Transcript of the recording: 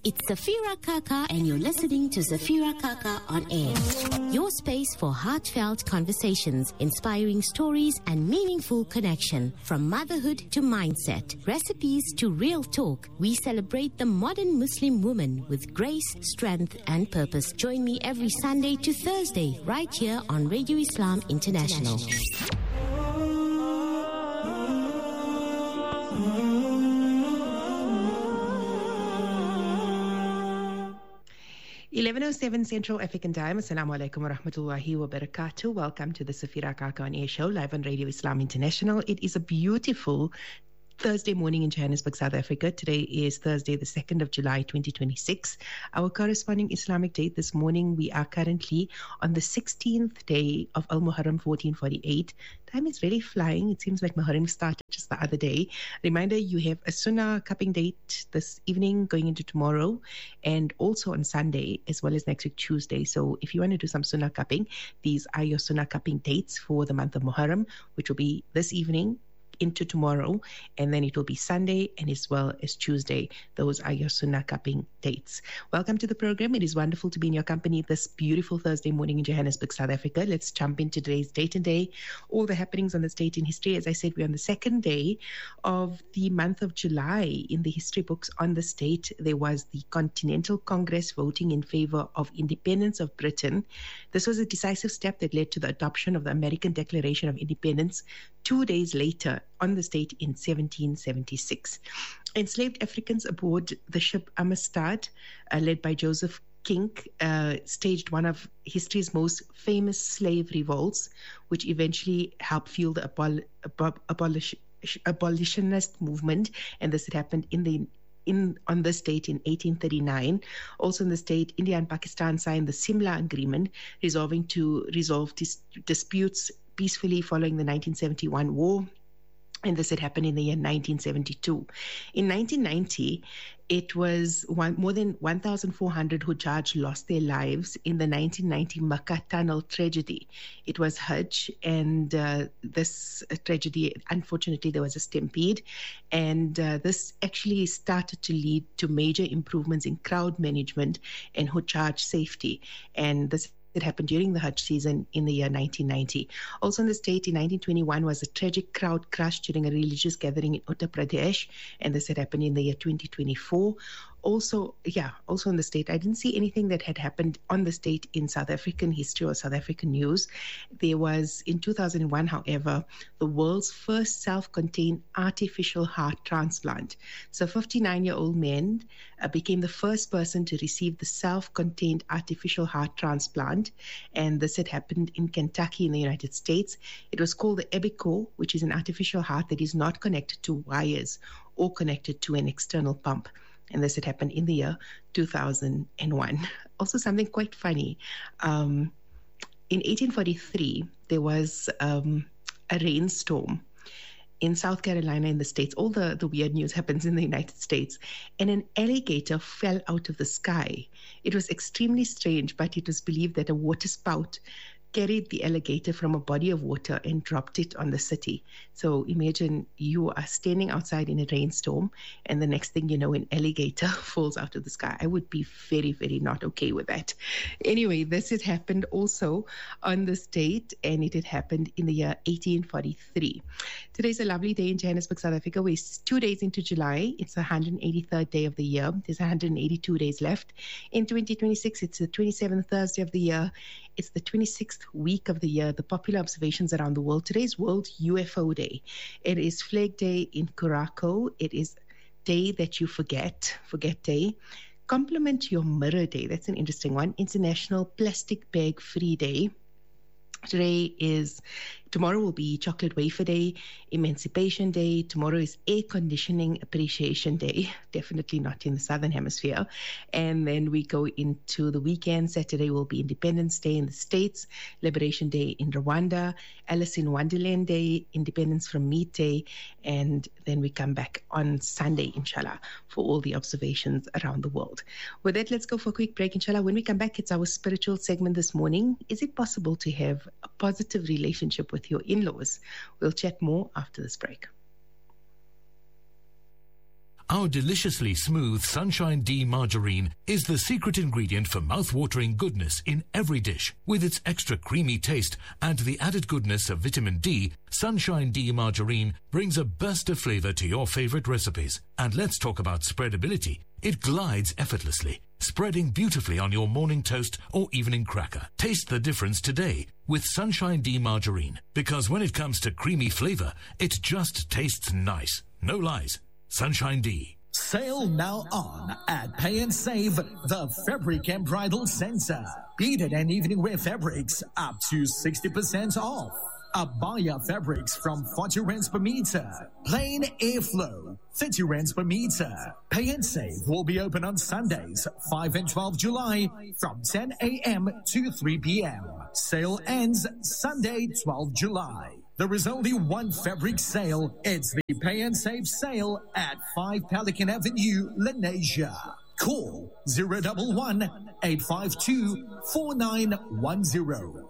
It's Safira Kaka and you're listening to Safira Kaka on Air. Your space for heartfelt conversations, inspiring stories and meaningful connection. From motherhood to mindset, recipes to real talk, we celebrate the modern Muslim woman with grace, strength and purpose. Join me every Sunday to Thursday right here on Radio Islam International. 11:07 Central African Time. Assalamu alaikum wa rahmatullahi wa barakatuh. Welcome to the Safira Kaka on Air show live on Radio Islam International. It is a beautiful Thursday morning in Johannesburg, South Africa. Today is Thursday, the 2nd of July, 2026. Our corresponding Islamic date this morning, we are currently on the 16th day of Al-Muharram 1448. Time is really flying. It seems like Muharram started just the other day. Reminder, you have a Sunnah cupping date this evening going into tomorrow and also on Sunday as well as next week Tuesday. So if you want to do some Sunnah cupping, these are your Sunnah cupping dates for the month of Muharram, which will be this evening into tomorrow, and then it will be Sunday and as well as Tuesday. Those are your Sunnah cupping dates. Welcome to the program. It is wonderful to be in your company this beautiful Thursday morning in Johannesburg, South Africa. Let's jump into today's date and day, all the happenings on this date in history. As I said, we're on the second day of the month of July. In the history books on this date, there was the Continental Congress voting in favor of independence of Britain. This was a decisive step that led to the adoption of the American Declaration of Independence 2 days later on this date in 1776. Enslaved Africans aboard the ship Amistad, led by Joseph Kink, staged one of history's most famous slave revolts, which eventually helped fuel the abolitionist movement, and this had happened on this date in 1839. Also in this date, India and Pakistan signed the Simla Agreement, resolving to resolve disputes peacefully following the 1971 war. And this had happened in the year 1972. In 1990, it was more than 1,400 Hujjaj lost their lives in the 1990 Makkah tunnel tragedy. It was Hajj, and this tragedy, unfortunately, there was a stampede. And this actually started to lead to major improvements in crowd management and Hujjaj safety. And this it happened during the Hajj season in the year 1990. Also on this date in 1921 was a tragic crowd crush during a religious gathering in Uttar Pradesh, and this had happened in the year 2024. Also on this date, I didn't see anything that had happened on this date in South African history or South African news. There was, in 2001, however, the world's first self-contained artificial heart transplant. So a 59-year-old man became the first person to receive the self-contained artificial heart transplant, and this had happened in Kentucky in the United States. It was called the Ebico, which is an artificial heart that is not connected to wires or connected to an external pump. And this had happened in the year 2001. Also something quite funny. In 1843, there was a rainstorm in South Carolina in the States. All the weird news happens in the United States. And an alligator fell out of the sky. It was extremely strange, but it was believed that a water spout carried the alligator from a body of water and dropped it on the city. So imagine you are standing outside in a rainstorm and the next thing you know, an alligator falls out of the sky. I would be very, very not okay with that. Anyway, this had happened also on this date, and it had happened in the year 1843. Today's a lovely day in Johannesburg, South Africa. We're 2 days into July. It's the 183rd day of the year. There's 182 days left. In 2026, it's the 27th Thursday of the year. It's the 26th week of the year. The popular observations around the world. Today is World UFO Day. It is Flag Day in Curacao. It is Day That You Forget Day. Compliment Your Mirror Day. That's an interesting one. International Plastic Bag Free Day. Tomorrow will be Chocolate Wafer Day, Emancipation Day. Tomorrow is Air Conditioning Appreciation Day. Definitely not in the Southern Hemisphere. And then we go into the weekend. Saturday will be Independence Day in the States, Liberation Day in Rwanda, Alice in Wonderland Day, Independence from Meat Day. And then we come back on Sunday, inshallah, for all the observations around the world. With that, let's go for a quick break, inshallah. When we come back, it's our spiritual segment this morning. Is it possible to have a positive relationship with your in-laws? We'll chat more after this break. Our deliciously smooth Sunshine D margarine is the secret ingredient for mouth-watering goodness in every dish. With its extra creamy taste and the added goodness of vitamin D, Sunshine D margarine brings a burst of flavor to your favorite recipes. And let's talk about spreadability. It glides effortlessly, spreading beautifully on your morning toast or evening cracker. Taste the difference today with Sunshine D margarine, because when it comes to creamy flavor, it just tastes nice. No lies. Sunshine D. Sale now on at Pay and Save, the Fabric and Bridal Center. Beaded and evening wear fabrics up to 60% off. Abaya fabrics from 40 rands per meter. Plain Airflow, 30 rands per meter. Pay and Save will be open on Sundays, 5 and 12 July from 10 a.m. to 3 p.m. Sale ends Sunday, 12 July. There is only one fabric sale. It's the Pay and Save sale at 5 Pelican Avenue, Lenasia. Call 011-852-4910.